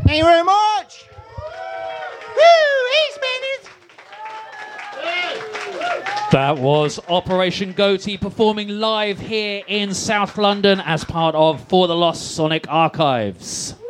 Thank you very much. Woo, E-Spenders. That was Operation Goatee performing live here in South London as part of For the Lost Sonic Archives.